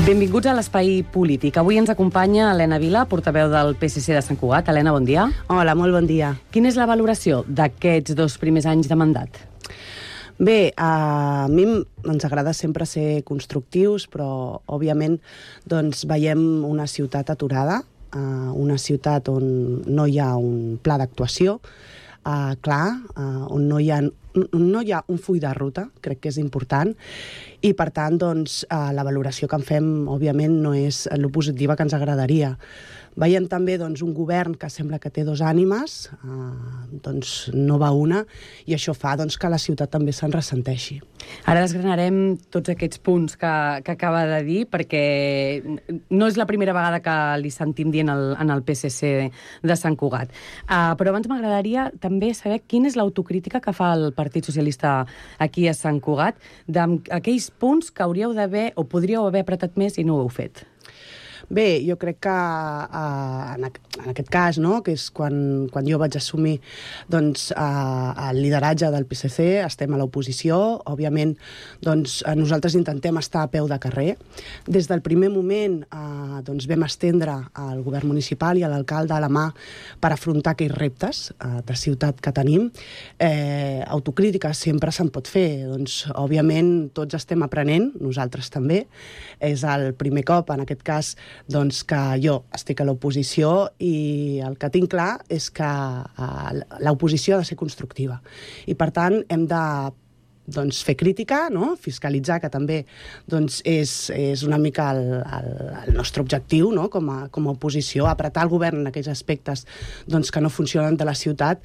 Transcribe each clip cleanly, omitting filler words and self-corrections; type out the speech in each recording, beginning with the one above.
Benvinguts a l'Espai Polític. Avui ens acompanya Elena Vila, portaveu del PSC de Sant Cugat. Elena, bon dia. Hola, molt bon dia. Quina és la valoració d'aquests 2 primers anys de mandat? Bé, a mi ens agrada sempre ser constructius, però, òbviament, doncs, veiem una ciutat aturada, una ciutat on no hi ha un pla d'actuació clar, on no hi ha un full de ruta, crec que és important, i per tant doncs, la valoració que en fem òbviament no és lo positiva que ens agradaria. Veiem també doncs, un govern que sembla que té 2 ànimes, doncs no va una, i això fa doncs, que la ciutat també se'n ressenteixi. Ara desgranarem tots aquests punts que acaba de dir, perquè no és la primera vegada que li sentim dient en el PSC de Sant Cugat. Però abans m'agradaria també saber quina és l'autocrítica que fa el Partit Socialista aquí a Sant Cugat d'aquells punts que hauríeu d'haver o podríeu haver apretat més i no ho heu fet. Bé, jo crec que en aquest cas, no, que és quan jo vaig assumir doncs, el lideratge del PSC, estem a l'oposició, òbviament doncs, nosaltres intentem estar a peu de carrer. Des del primer moment doncs, vam estendre al govern municipal i a l'alcalde la mà per afrontar aquells reptes de ciutat que tenim. Autocrítica sempre se'n pot fer, doncs, òbviament tots estem aprenent, nosaltres també. És el primer cop, en aquest cas, doncs que jo estic a l'oposició i el que tinc clar és que l'oposició ha de ser constructiva. I, per tant, hem de fer crítica, no? Fiscalitzar, que també doncs, és una mica el nostre objectiu, no? com a oposició, apretar el govern en aquells aspectes doncs, que no funcionen de la ciutat,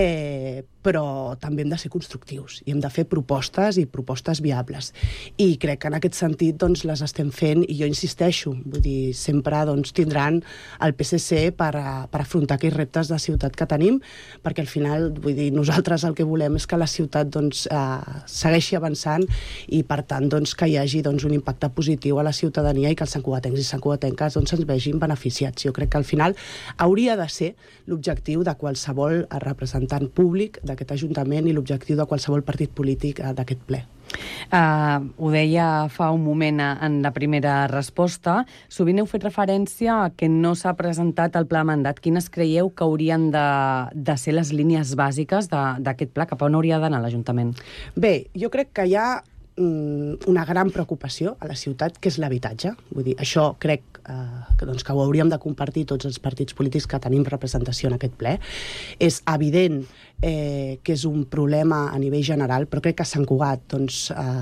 però també hem de ser constructius i hem de fer propostes i propostes viables. I crec que en aquest sentit doncs, les estem fent i jo insisteixo, vull dir, sempre doncs, tindran el PSC per afrontar aquells reptes de ciutat que tenim, perquè al final, vull dir, nosaltres el que volem és que la ciutat doncs, segueixi avançant i per tant doncs, que hi hagi doncs, un impacte positiu a la ciutadania i que els santcugatencs i santcugatenques doncs, ens vegin beneficiats. Jo crec que al final hauria de ser l'objectiu de qualsevol representant públic d'aquest Ajuntament i l'objectiu de qualsevol partit polític d'aquest ple. Ho deia fa un moment en la primera resposta. Sovint heu fet referència a que no s'ha presentat el pla de mandat. Quines creieu que haurien de ser les línies bàsiques d'aquest pla? Cap a on hauria d'anar l'Ajuntament? Bé, jo crec que hi ha una gran preocupació a la ciutat, que és l'habitatge. Vull dir, això crec que ho hauríem de compartir tots els partits polítics que tenim representació en aquest ple. És evident que és un problema a nivell general, però crec que a Sant Cugat doncs,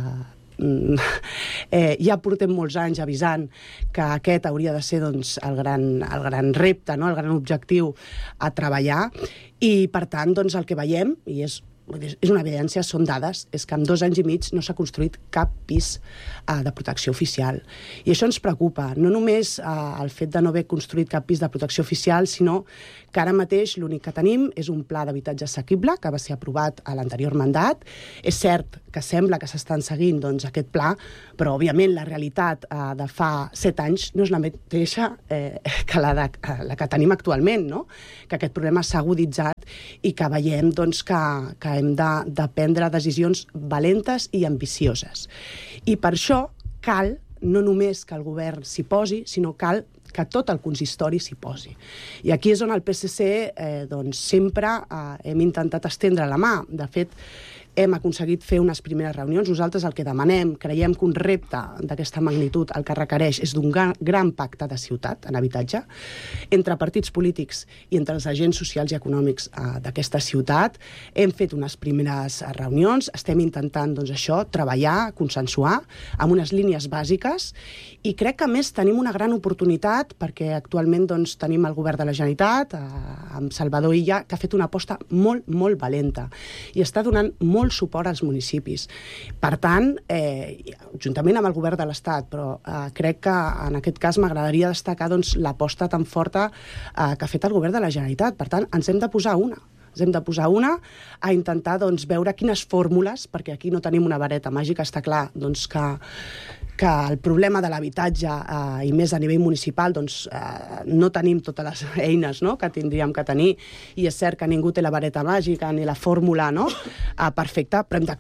ja portem molts anys avisant que aquest hauria de ser doncs, el gran repte, no? El gran objectiu a treballar, i per tant doncs, el que veiem, i és una evidència, són dades, és que en 2 anys i mig no s'ha construït cap pis de protecció oficial. I això ens preocupa, no només el fet de no haver construït cap pis de protecció oficial, sinó que ara mateix l'únic que tenim és un pla d'habitatge assequible que va ser aprovat a l'anterior mandat. És cert que sembla que s'estan seguint doncs, aquest pla, però òbviament la realitat de fa 7 anys no és la mateixa que la que tenim actualment, no? Que aquest problema s'ha aguditzat i que veiem doncs, que hem de prendre decisions valentes i ambicioses. I per això cal no només que el govern s'hi posi, sinó cal que tot el consistori s'hi posi. I aquí és on el PSC doncs, sempre hem intentat estendre la mà. De fet, hem aconseguit fer unes primeres reunions. Nosaltres el que demanem, creiem que un repte d'aquesta magnitud el que requereix és d'un gran pacte de ciutat en habitatge entre partits polítics i entre els agents socials i econòmics d'aquesta ciutat. Hem fet unes primeres reunions, estem intentant doncs, això, treballar, consensuar amb unes línies bàsiques, i crec que a més tenim una gran oportunitat perquè actualment doncs, tenim el govern de la Generalitat amb Salvador Illa, que ha fet una aposta molt, molt valenta i està donant molt suport als municipis. Per tant, juntament amb el govern de l'Estat, però crec que en aquest cas m'agradaria destacar doncs, l'aposta tan forta que ha fet el govern de la Generalitat. Per tant, ens hem de posar una. Ens hem de posar una a intentar doncs, veure quines fórmules, perquè aquí no tenim una vareta màgica, està clar doncs, que el problema de l'habitatge i més a nivell municipal doncs, no tenim totes les eines, no?, que tindríem que tenir, i és cert que ningú té la vareta màgica ni la fórmula, no?, perfecta, però hem d'actuar.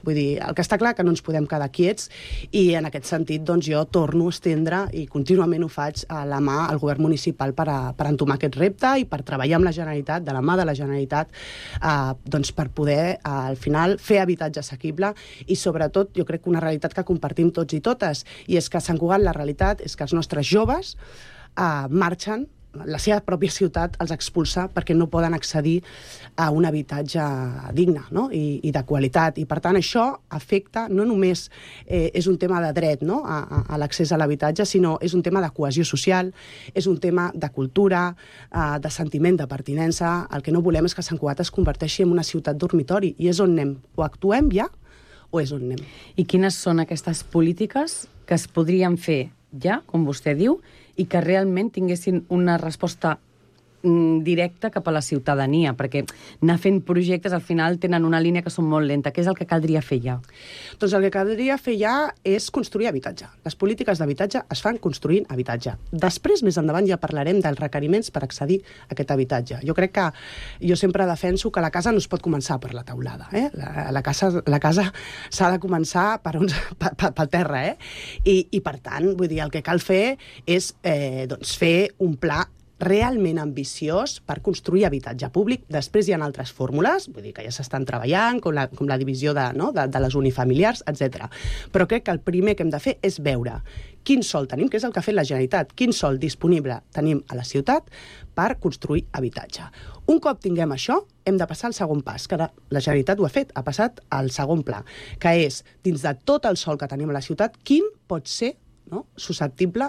Vull dir, el que està clar que no ens podem quedar quiets i en aquest sentit doncs, jo torno a estendre i contínuament ho faig a la mà al govern municipal per entomar aquest repte i per treballar amb la Generalitat, de la mà de la Generalitat, doncs per poder al final fer habitatge assequible i sobretot jo crec que una realitat que compartim tots i totes, i és que a Sant Cugat la realitat és que els nostres joves marxen, la seva pròpia ciutat els expulsa perquè no poden accedir a un habitatge digne, no? I de qualitat. I, per tant, això afecta, no només és un tema de dret, no? a l'accés a l'habitatge, sinó és un tema de cohesió social, és un tema de cultura, de sentiment de pertinença. El que no volem és que Sant Cugat es converteixi en una ciutat dormitori, i és on anem. O actuem ja, o és on anem. I quines són aquestes polítiques que es podrien fer ja, com vostè diu, i que realment tinguessin una resposta directa cap a la ciutadania, perquè anar fent projectes al final tenen una línia que són molt lenta. Què és el que caldria fer ja? Doncs el que caldria fer ja és construir habitatge. Les polítiques d'habitatge es fan construint habitatge. Després, més endavant, ja parlarem dels requeriments per accedir a aquest habitatge. Jo crec que jo sempre defenso que la casa no es pot començar per la teulada. La casa s'ha de començar pel terra. I per tant, vull dir, el que cal fer és doncs fer un pla realment ambiciós per construir habitatge públic. Després hi ha altres fórmules, vull dir que ja s'estan treballant, com la divisió de les unifamiliars, etc. Però crec que el primer que hem de fer és veure quin sòl tenim, que és el que ha fet la Generalitat, quin sòl disponible tenim a la ciutat per construir habitatge. Un cop tinguem això, hem de passar al segon pas, que la Generalitat ho ha fet, ha passat al segon pla, que és, dins de tot el sòl que tenim a la ciutat, quin pot ser susceptible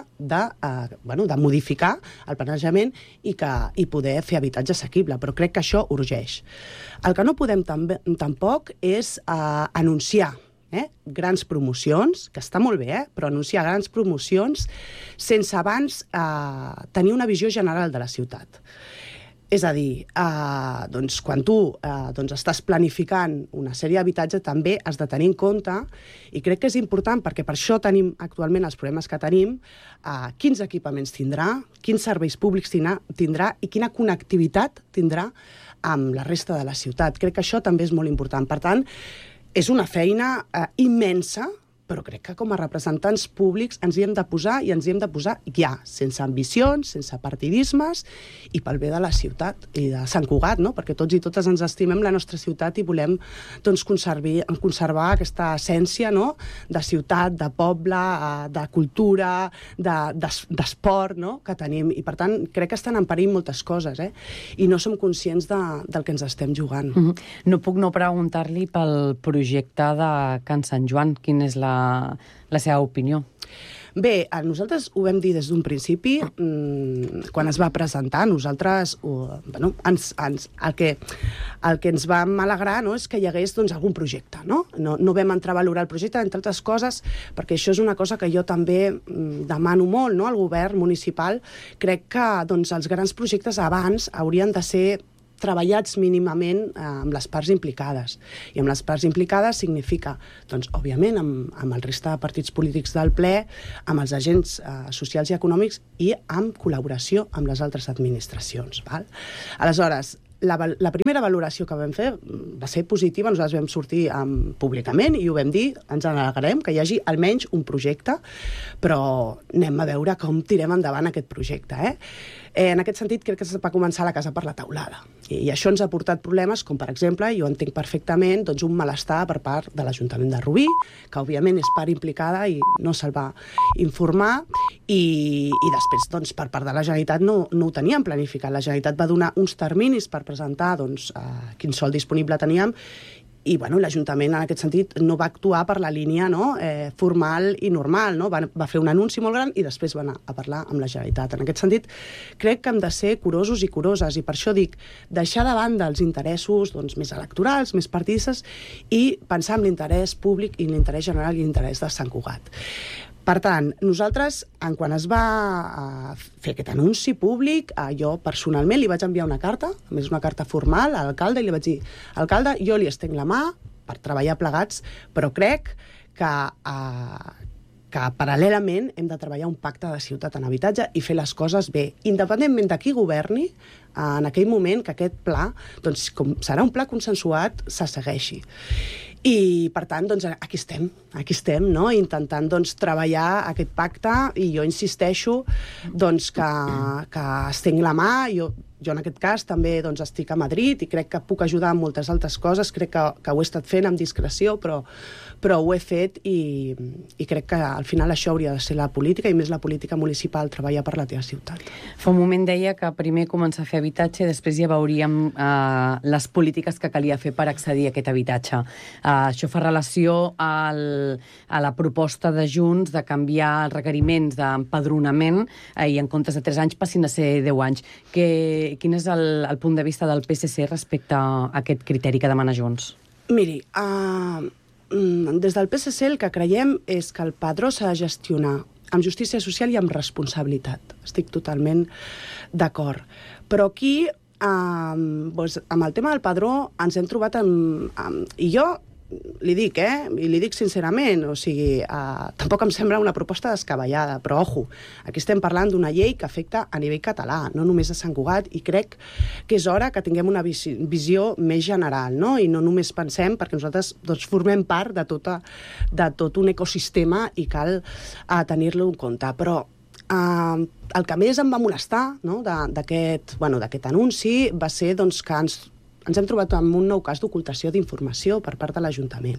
de modificar el planejament i poder fer habitatge assequible, però crec que això urgeix. El que no podem tampoc és anunciar grans promocions, que està molt bé, però anunciar grans promocions sense abans tenir una visió general de la ciutat. És a dir, quan tu estàs planificant una sèrie d'habitatge també has de tenir en compte, i crec que és important perquè per això tenim actualment els problemes que tenim, quins equipaments tindrà, quins serveis públics tindrà i quina connectivitat tindrà amb la resta de la ciutat. Crec que això també és molt important. Per tant, és una feina immensa, però crec que com a representants públics ens hi hem de posar, i ens hi hem de posar ja, sense ambicions, sense partidismes, i pel bé de la ciutat i de Sant Cugat, no? Perquè tots i totes ens estimem la nostra ciutat i volem conservar aquesta essència, no? De ciutat, de poble, de cultura, d'esport, no? Que tenim. I per tant, crec que estan en perill moltes coses, i no som conscients del que ens estem jugant. No puc no preguntar-li pel projecte de Can Sant Joan. Quina és la seva opinió? Bé, nosaltres ho vam dir des d'un principi, quan es va presentar, nosaltres el que ens vam alegrar, no, és que hi hagués algun projecte. No vam entrar a valorar el projecte, entre altres coses, perquè això és una cosa que jo també demano molt, no, al govern municipal. Crec que els grans projectes abans haurien de ser treballats mínimament amb les parts implicades. I amb les parts implicades significa, òbviament, amb el resta de partits polítics del ple, amb els agents socials i econòmics i amb col·laboració amb les altres administracions. Val? Aleshores, la primera valoració que vam fer va ser positiva, nosaltres vam sortir públicament i ho vam dir, ens alegrem que hi hagi almenys un projecte, però anem a veure com tirem endavant aquest projecte. En aquest sentit, crec que es va començar la casa per la teulada. I això ens ha portat problemes, com per exemple, jo entenc perfectament, un malestar per part de l'Ajuntament de Rubí, que òbviament és part implicada i no se'l va informar, i després, per part de la Generalitat, no ho teníem planificat. La Generalitat va donar uns terminis per presentar quin sòl disponible teníem, i l'Ajuntament en aquest sentit no va actuar per la línia formal i normal, no? Va fer un anunci molt gran i després va anar a parlar amb la Generalitat. En aquest sentit, crec que hem de ser curosos i curoses, i per això dic, deixar de banda els interessos més electorals, més partidistes, i pensar en l'interès públic i l'interès general i l'interès de Sant Cugat. Per tant, nosaltres, quan es va fer aquest anunci públic, jo personalment li vaig enviar una carta, a més una carta formal a l'alcalde, i li vaig dir: alcalde, jo li estenc la mà per treballar plegats, però crec que paral·lelament hem de treballar un pacte de ciutat en habitatge i fer les coses bé, independentment de qui governi en aquell moment, que aquest pla, com serà un pla consensuat, se segueixi. I, per tant, doncs, aquí estem, no? Intentant doncs, treballar aquest pacte, i jo insisteixo doncs, que estenc la mà. Jo en aquest cas també doncs, estic a Madrid i crec que puc ajudar en moltes altres coses. Crec que ho he estat fent amb discreció, però ho he fet, i crec que al final això hauria de ser la política, i més la política municipal, treballar per la teva ciutat. Fa un moment deia que primer començar a fer habitatge i després ja veuríem les polítiques que calia fer per accedir a aquest habitatge. Això fa relació a la proposta de Junts de canviar els requeriments d'empadronament i en comptes de 3 anys passin a ser 10 anys. Quin és el punt de vista del PSC respecte a aquest criteri que demana Junts? Miri, des del PSC el que creiem és que el padró s'ha de gestionar amb justícia social i amb responsabilitat. Estic totalment d'acord. Però aquí, doncs, amb el tema del padró, ens hem trobat i jo li dic, i li dic sincerament, o sigui, tampoc em sembla una proposta descabellada, però ojo, aquí estem parlant d'una llei que afecta a nivell català, no només a Sant Cugat, i crec que és hora que tinguem una visió més general, no? I no només pensem, perquè nosaltres doncs, formem part de tot un ecosistema i cal tenir-lo en compte, però el que més em va molestar, no, d'aquest anunci va ser doncs, que ens hem trobat amb un nou cas d'ocultació d'informació per part de l'Ajuntament.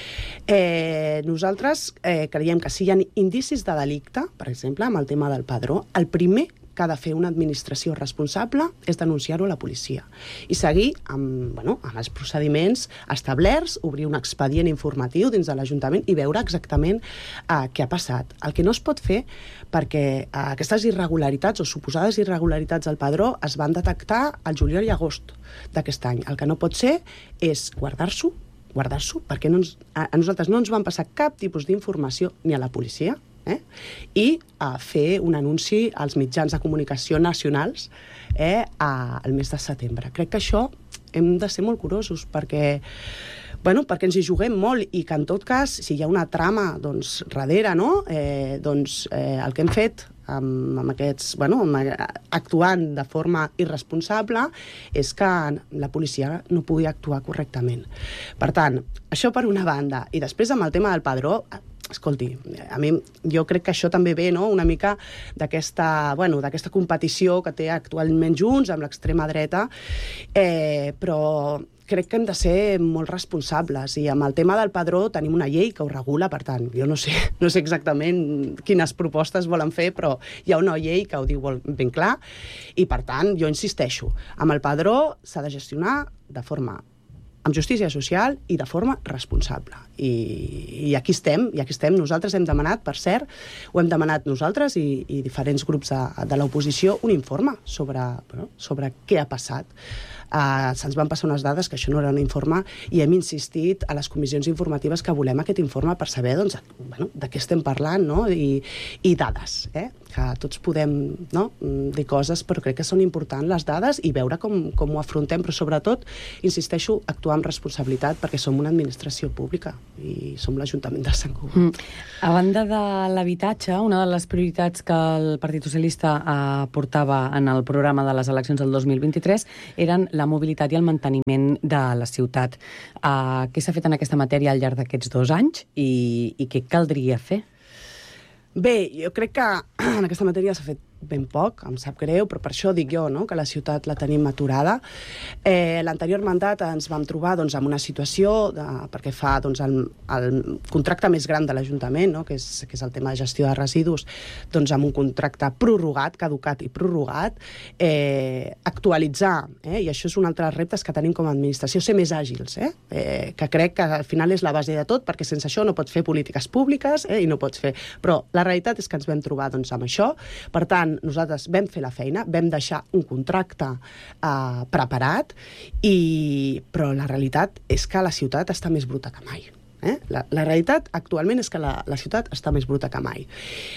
Nosaltres creiem que si hi ha indicis de delicte, per exemple, amb el tema del padró, el primer que ha de fer una administració responsable és denunciar-ho a la policia i seguir amb els procediments establerts, obrir un expedient informatiu dins de l'Ajuntament i veure exactament què ha passat. El que no es pot fer, perquè aquestes irregularitats o suposades irregularitats al padró es van detectar al juliol i agost d'aquest any. El que no pot ser és guardar-s'ho, perquè a nosaltres no ens van passar cap tipus d'informació ni a la policia, i fer un anunci als mitjans de comunicació nacionals al mes de setembre. Crec que això hem de ser molt curosos perquè ens hi juguem molt i que en tot cas, si hi ha una trama darrere, el que hem fet amb aquests, actuant de forma irresponsable, és que la policia no pugui actuar correctament. Per tant, això per una banda. I després amb el tema del padró, escolti, jo crec que això també ve una mica d'aquesta competició que té actualment Junts amb l'extrema dreta, però crec que hem de ser molt responsables i amb el tema del padró tenim una llei que ho regula, per tant, jo no sé exactament quines propostes volen fer, però hi ha una llei que ho diu ben clar i, per tant, jo insisteixo, amb el padró s'ha de gestionar amb justícia social i de forma responsable. I aquí estem. Nosaltres hem demanat, per cert, ho hem demanat nosaltres i diferents grups de l'oposició, un informe sobre què ha passat. Se'ns van passar unes dades que això no era un informe i hem insistit a les comissions informatives que volem aquest informe per saber de què estem parlant, no? I dades, que tots podem dir coses, però crec que són importants les dades i veure com ho afrontem, però sobretot, insisteixo, actuar amb responsabilitat perquè som una administració pública i som l'Ajuntament de Sant Cugat. A banda de l'habitatge, una de les prioritats que el Partit Socialista portava en el programa de les eleccions del 2023 eren la mobilitat i el manteniment de la ciutat. Què s'ha fet en aquesta matèria al llarg d'aquests 2 anys i què caldria fer? Bé, jo crec que en aquesta matèria s'ha fet ben poc, em sap greu, però per això dic jo, que la ciutat la tenim aturada. L'anterior mandat ens vam trobar amb una situació, perquè fa el contracte més gran de l'Ajuntament, que és el tema de gestió de residus, amb un contracte prorrogat, caducat i prorrogat, actualitzar, i això és un altre dels reptes que tenim com a administració, ser més àgils, que crec que al final és la base de tot, perquè sense això no pots fer polítiques públiques i no pots fer... Però la realitat és que ens vam trobar amb això, per tant, nosaltres vam fer la feina, vam deixar un contracte preparat, però la realitat és que la ciutat està més bruta que mai. La realitat actualment és que la ciutat està més bruta que mai.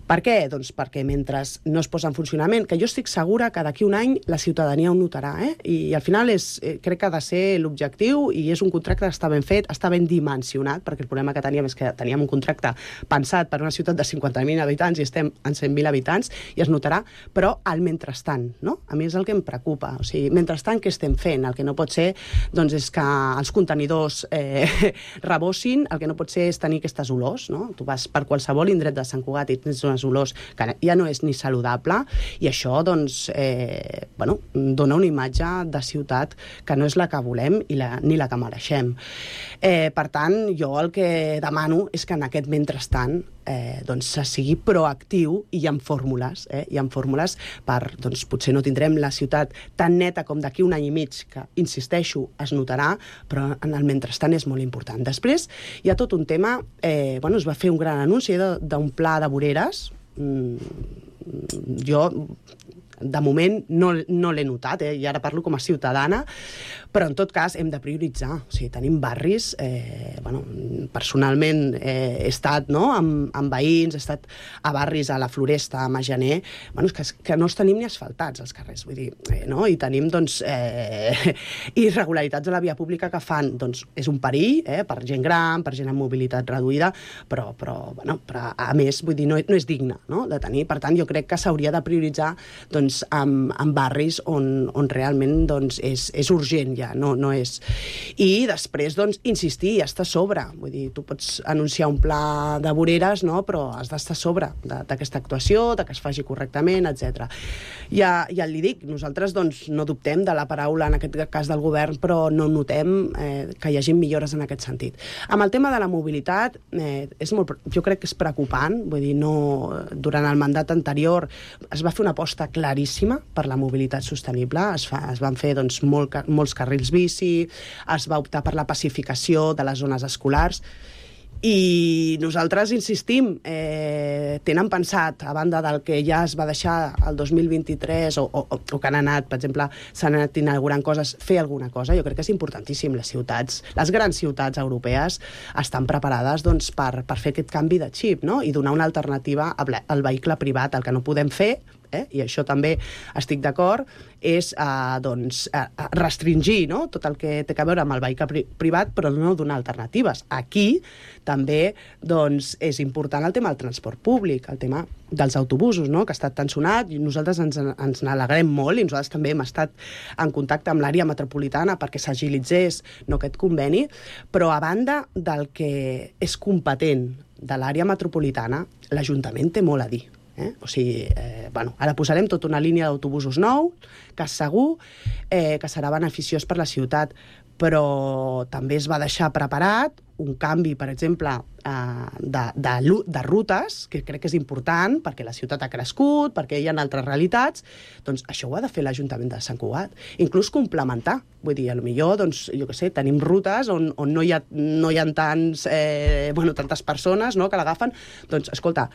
Per què? Doncs perquè mentre no es posa en funcionament, que jo estic segura que d'aquí un any la ciutadania ho notarà, i al final crec que ha de ser l'objectiu, i és un contracte que està ben fet, està ben dimensionat, perquè el problema que teníem és que teníem un contracte pensat per una ciutat de 50.000 habitants i estem en 100.000 habitants, i es notarà, però al mentrestant, no? A mi és el que em preocupa. O sigui, mentrestant, què estem fent? El que no pot ser, doncs, és que els contenidors rebossin, el que no pot ser és tenir aquestes olors, no? Tu vas per qualsevol indret de Sant Cugat i tens unes olors que ja no és ni saludable, i això, doncs, dona una imatge de ciutat que no és la que volem ni la que mereixem. Per tant, jo el que demano és que en aquest mentrestant se sigui proactiu, i hi ha fórmules, per, doncs, potser no tindrem la ciutat tan neta com d'aquí un any i mig, que, insisteixo, es notarà, però en el mentrestant és molt important. Després hi ha tot un tema, es va fer un gran anunci d'un pla de voreres. Jo de moment no l'he notat, i ara parlo com a ciutadana, però en tot cas hem de prioritzar. O sigui, tenim barris, personalment he estat amb veïns, he estat a barris a la Floresta, a Majaner, que no els tenim ni asfaltats, els carrers, vull dir, i tenim, doncs, irregularitats de la via pública que fan, doncs, és un perill, per gent gran, per gent amb mobilitat reduïda, però a més, vull dir, no és digne, de tenir. Per tant, jo crec que s'hauria de prioritzar, doncs, en barris on realment, doncs, és urgent ja, no és. I després, doncs, insistir i estar a sobre. Vull dir, tu pots anunciar un pla de voreres, però has d'estar a sobre d'aquesta actuació, que es faci correctament, etc. Ja li dic, nosaltres, doncs, no dubtem de la paraula, en aquest cas del govern, però no notem que hi hagi millores en aquest sentit. Amb el tema de la mobilitat, jo crec que és preocupant. Vull dir, durant el mandat anterior es va fer una aposta claríssima per la mobilitat sostenible. Es van fer, doncs, molts carrils bici, es va optar per la pacificació de les zones escolars, i nosaltres insistim, tenen pensat, a banda del que ja es va deixar el 2023 o que han anat, per exemple, s'han anat inaugurant coses, fer alguna cosa. Jo crec que és importantíssim. Les grans ciutats europees estan preparades, doncs, per fer aquest canvi de xip, i donar una alternativa al vehicle privat. El que no podem fer, i això també estic d'acord, és restringir tot el que té a veure amb el vehicle privat, però no donar alternatives. Aquí també, doncs, és important el tema del transport públic, el tema dels autobusos, que ha estat tan sonat, i nosaltres ens n'alegrem molt, i nosaltres també hem estat en contacte amb l'àrea metropolitana perquè s'agilitzés aquest conveni, però a banda del que és competent de l'àrea metropolitana, l'Ajuntament té molt a dir. O sigui, ara posarem tota una línia d'autobusos nou, que segur que serà beneficiós per la ciutat, però també es va deixar preparat un canvi, per exemple, de rutes, que crec que és important, perquè la ciutat ha crescut, perquè hi ha altres realitats. Doncs això ho ha de fer l'Ajuntament de Sant Cugat. Inclús complementar. Vull dir, potser, doncs, jo què sé, tenim rutes on no hi ha tantes persones que l'agafen. Doncs, escolta,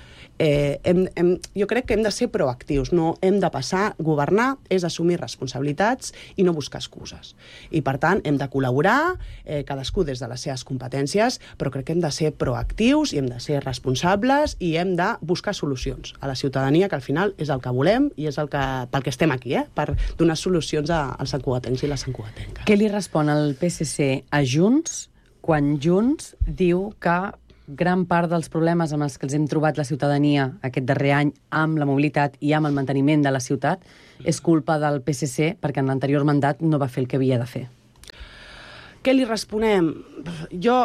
jo crec que hem de ser proactius, no hem de passar. Governar és assumir responsabilitats i no buscar excuses. I, per tant, hem de col·laborar, cadascú des de les seves competències, però crec que hem de ser proactius i hem de ser responsables i hem de buscar solucions a la ciutadania, que al final és el que volem i és pel que estem aquí, per donar solucions als santcugatencs i les santcugatenques. Què li respon el PSC a Junts quan Junts diu que gran part dels problemes amb els que els hem trobat la ciutadania aquest darrer any amb la mobilitat i amb el manteniment de la ciutat és culpa del PSC perquè en l'anterior mandat no va fer el que havia de fer? Què li responem? Jo,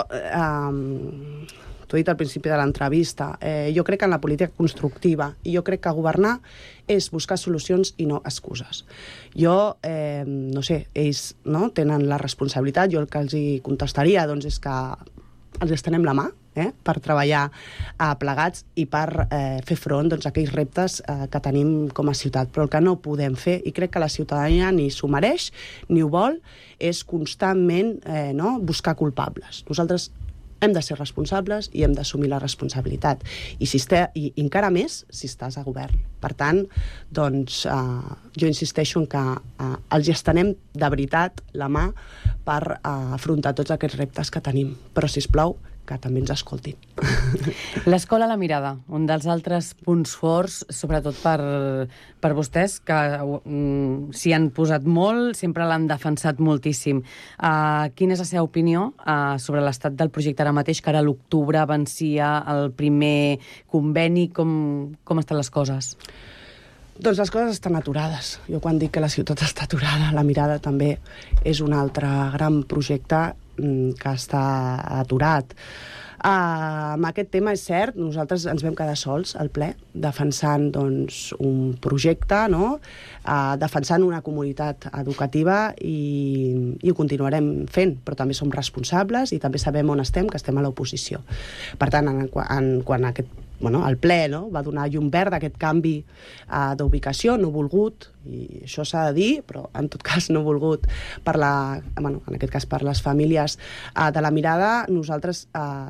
t'ho he dit al principi de l'entrevista, jo crec en la política constructiva i jo crec que governar és buscar solucions i no excuses. Jo, no sé, ells tenen la responsabilitat, jo el que els hi contestaria és que els estenem la mà per treballar plegats i per fer front a aquells reptes que tenim com a ciutat. Però el que no podem fer, i crec que la ciutadania ni s'ho mereix ni ho vol, és constantment buscar culpables. Nosaltres hem de ser responsables i hem d'assumir la responsabilitat. I encara més si estàs a govern. Per tant, doncs, jo insisteixo en que els estenem de veritat la mà per afrontar tots aquests reptes que tenim. Però, sisplau, que també ens escoltin. L'escola a la mirada, un dels altres punts forts, sobretot per vostès, que s'hi han posat molt, sempre l'han defensat moltíssim. Quina és la seva opinió sobre l'estat del projecte ara mateix, que ara a l'octubre vencia el primer conveni? Com estan les coses? Doncs les coses estan aturades. Jo quan dic que la ciutat està aturada, la mirada també és un altre gran projecte que està aturat. Amb aquest tema és cert, nosaltres ens vam quedar sols al ple, defensant doncs, un projecte, no? Defensant una comunitat educativa i ho continuarem fent, però també som responsables i també sabem on estem, que estem a l'oposició. Per tant, quan el ple va donar llum verd a aquest canvi d'ubicació, no volgut, i això s'ha de dir, però en tot cas no volgut en aquest cas per les famílies de la mirada, nosaltres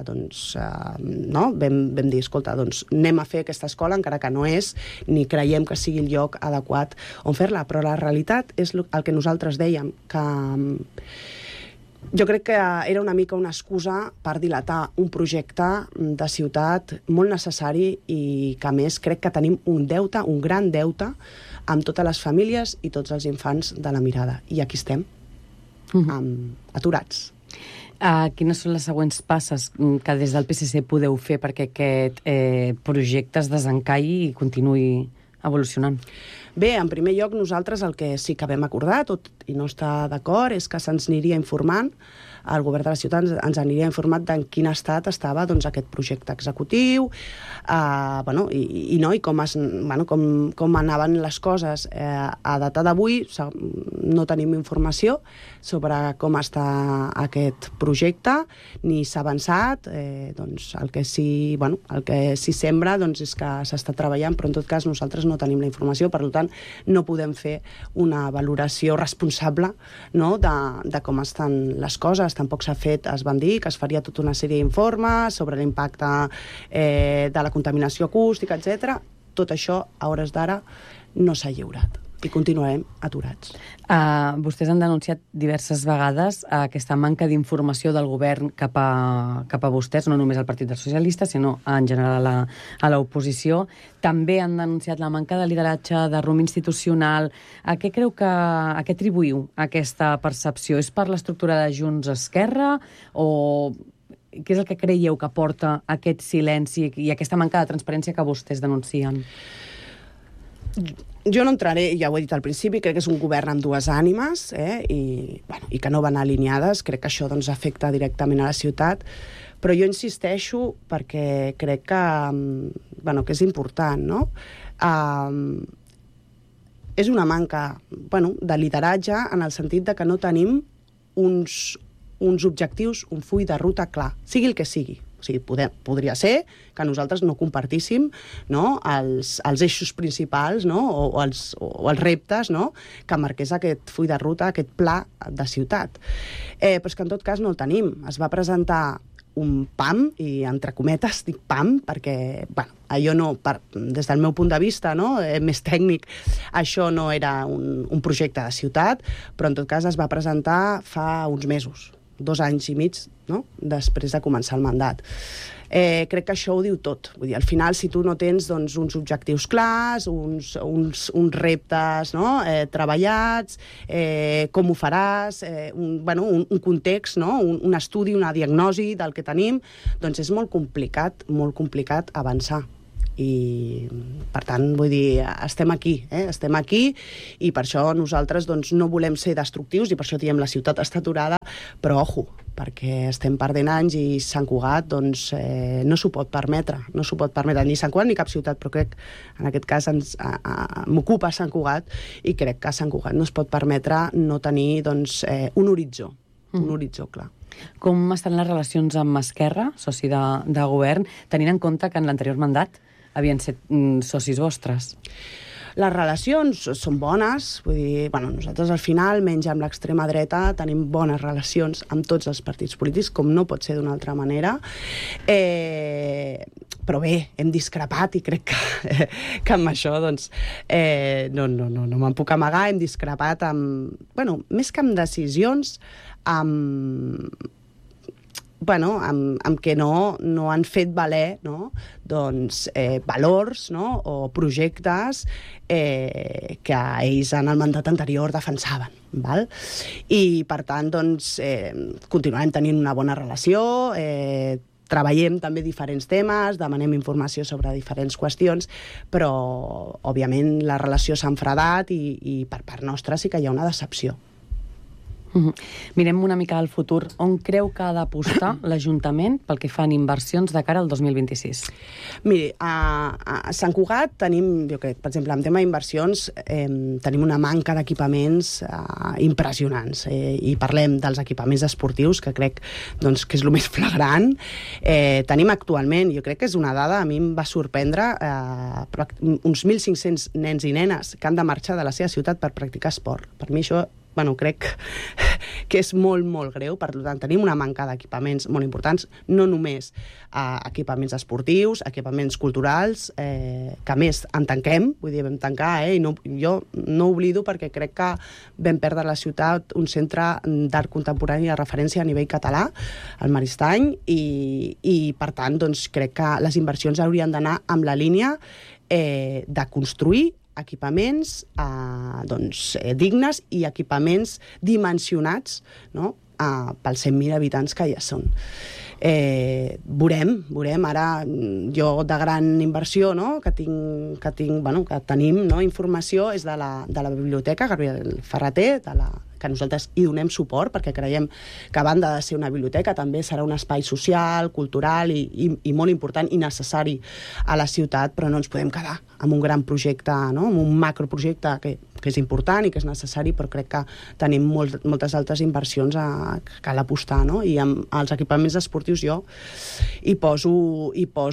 vam dir, escolta, doncs anem a fer aquesta escola, encara que no és, ni creiem que sigui el lloc adequat on fer-la, però la realitat és el que nosaltres dèiem, que jo crec que era una mica una excusa per dilatar un projecte de ciutat molt necessari i que, a més, crec que tenim un deute, un gran deute, amb totes les famílies i tots els infants de la mirada. I aquí estem, aturats. Quines són les següents passes que des del PSC podeu fer perquè aquest projecte es desencalli i continuï evolucionant? Bé, en primer lloc, nosaltres el que sí que vam acordar, tot i no estar d'acord, és que se'ns aniria informant, el govern de la ciutat ens aniria informat d'en quin estat estava aquest projecte executiu, i com anaven les coses. A data d'avui no tenim informació sobre com està aquest projecte, ni s'ha avançat. El que sí sembra és que s'està treballant, però en tot cas nosaltres no tenim la informació, per tant no podem fer una valoració responsable de com estan les coses. Tampoc s'ha fet, es van dir que es faria tota una sèrie d'informes sobre l'impacte de la contaminació acústica, etc. Tot això, a hores d'ara, no s'ha lliurat i continuarem aturats. Vostès han denunciat diverses vegades aquesta manca d'informació del govern cap a vostès, no només al Partit dels Socialistes, sinó en general a l'oposició. També han denunciat la manca de lideratge, de rumb institucional. A què atribuïu aquesta percepció? És per l'estructura de Junts-Esquerra o què és el que creieu que porta aquest silenci i aquesta manca de transparència que vostès denuncien? Jo no entraré, ja ho he dit al principi, crec que és un govern amb dues ànimes i que no van alineades. Crec que això afecta directament a la ciutat, però jo insisteixo perquè crec que és important, no? És una manca de lideratge en el sentit de que no tenim uns objectius, un full de ruta clar, sigui el que sigui. O sigui, podria ser que nosaltres no compartíssim els eixos principals o els reptes que marqués aquest full de ruta, aquest pla de ciutat. Però és que en tot cas no el tenim. Es va presentar un PAM, i entre cometes dic PAM, perquè allò no, des del meu punt de vista més tècnic, això no era un projecte de ciutat, però en tot cas es va presentar fa uns mesos, 2 anys i mig, després de començar el mandat. Crec que això ho diu tot. Vull dir, al final, si tu no tens uns objectius clars, uns reptes treballats, com ho faràs, un context, un estudi, una diagnosi del que tenim, doncs és molt complicat avançar. I, per tant, vull dir, estem aquí i per això nosaltres no volem ser destructius i per això diem la ciutat està aturada, però ojo, perquè estem perdent anys i Sant Cugat no s'ho pot permetre, ni Sant Cugat ni cap ciutat, però crec en aquest cas m'ocupa Sant Cugat i crec que Sant Cugat no es pot permetre no tenir un horitzó clar. Com estan les relacions amb Esquerra, soci de govern, tenint en compte que en l'anterior mandat havien set socis vostres? Les relacions són bones, vull dir, nosaltres al final, menys amb l'extrema dreta, tenim bones relacions amb tots els partits polítics, com no pot ser d'una altra manera, però bé, hem discrepat i crec que amb això no me'n puc amagar, hem discrepat més que amb decisions, amb què no han fet valer, no? Doncs, valors, no? O projectes que ells en el mandat anterior defensaven. Val? I, per tant, doncs, continuarem tenint una bona relació, treballem també diferents temes, demanem informació sobre diferents qüestions, però, òbviament, la relació s'ha enfredat i per part nostra sí que hi ha una decepció. Mirem una mica al futur. On creu que ha d'apostar l'Ajuntament pel que fan inversions de cara al 2026? Miri, a Sant Cugat tenim, jo crec, per exemple, en tema d'inversions, tenim una manca d'equipaments impressionants. I parlem dels equipaments esportius, que crec doncs, que és el més flagrant. Tenim actualment, jo crec que és una dada, a mi em va sorprendre, uns 1.500 nens i nenes que han de marxar de la seva ciutat per practicar esport. Per mi això crec que és molt, molt greu. Per tant, tenim una manca d'equipaments molt importants, no només equipaments esportius, equipaments culturals, que a més en tanquem, vull dir, vam tancar, i jo no oblido perquè crec que vam perdre a la ciutat un centre d'art contemporani de referència a nivell català, el Maristany, i per tant, doncs, crec que les inversions haurien d'anar amb la línia de construir equipaments dignes i equipaments dimensionats, no? Pels 100.000 habitants que ja són. Veurem, ara jo de gran inversió, no? que tenim, no? Informació és de la Biblioteca Gabriel Ferrater, que nosaltres hi donem suport, perquè creiem que a banda de ser una biblioteca també serà un espai social, cultural i molt important i necessari a la ciutat, però no ens podem quedar amb un gran projecte, no? Amb un macroprojecte que és important i que és necessari, però crec que tenim moltes altres inversions a cal apostar, no? I amb els equipaments esportius jo hi poso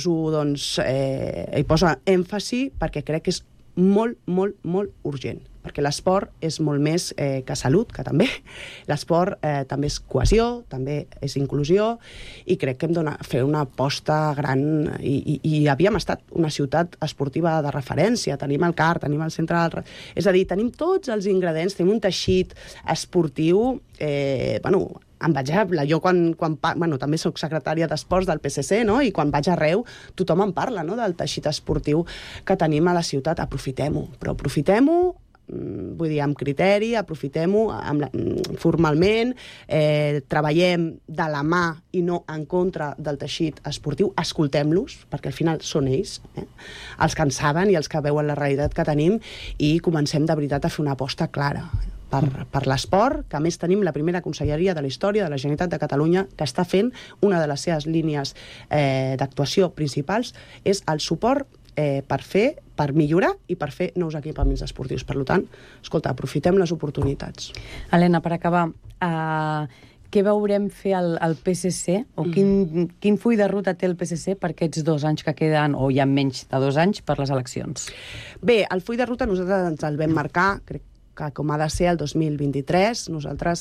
èmfasi perquè crec que és molt, molt, molt urgent, perquè l'esport és molt més que salut, que també. L'esport també és cohesió, també és inclusió, i crec que hem de fer una aposta gran, i havíem estat una ciutat esportiva de referència, tenim el CAR, tenim el centre és a dir, tenim tots els ingredients, tenim un teixit esportiu, envejable. Jo també soc secretària d'Esports del PSC, no? I quan vaig arreu tothom en parla, no? Del teixit esportiu que tenim a la ciutat. Aprofitem-ho, però aprofitem-ho, vull dir, amb criteri, aprofitem-ho formalment, treballem de la mà i no en contra del teixit esportiu, escoltem-los, perquè al final són ells, els que en saben i els que veuen la realitat que tenim, i comencem de veritat a fer una aposta clara per l'esport, que a més tenim la primera conselleria de la història de la Generalitat de Catalunya que està fent una de les seves línies d'actuació principals és el suport per millorar i per fer nous equipaments esportius. Per tant, escolta, aprofitem les oportunitats. Helena, per acabar, què veurem fer al PSC, o quin full de ruta té el PSC per aquests 2 anys que queden, o ja menys de 2 anys, per les eleccions? Bé, el full de ruta nosaltres ens el vam marcar, crec que com ha de ser el 2023, nosaltres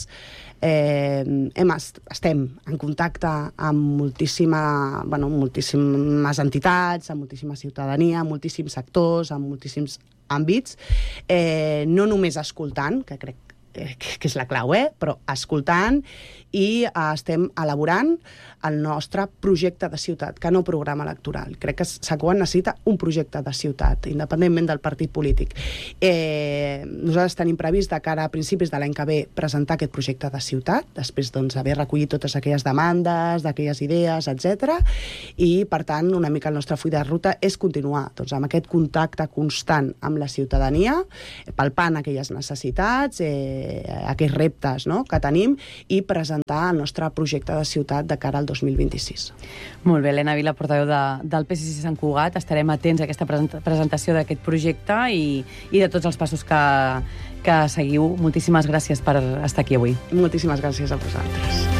estem en contacte amb moltíssimes entitats, amb moltíssima ciutadania, amb moltíssims sectors, amb moltíssims àmbits, no només escoltant, que crec que és la clau, però escoltant, i estem elaborant el nostre projecte de ciutat, que no programa electoral. Crec que Sant Cugat necessita un projecte de ciutat, independentment del partit polític. Nosaltres tenim previst de cara a principis de l'any que ve presentar aquest projecte de ciutat, després d'haver recollit totes aquelles demandes, d'aquelles idees, etc. I, per tant, una mica el nostre full de ruta és continuar amb aquest contacte constant amb la ciutadania, palpant aquelles necessitats, aquests reptes, no?, que tenim, i presentar el nostre projecte de ciutat de cara al 2026. Molt bé, Helena Vila, portaveu del PSC Sant Cugat. Estarem atents a aquesta presentació d'aquest projecte i de tots els passos que seguiu. Moltíssimes gràcies per estar aquí avui. Moltíssimes gràcies a vosaltres.